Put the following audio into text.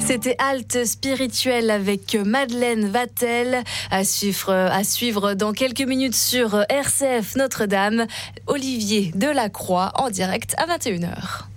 C'était Halte spirituelle avec Madeleine Vatel à suivre dans quelques minutes sur RCF Notre-Dame. Olivier Delacroix en direct à 21h.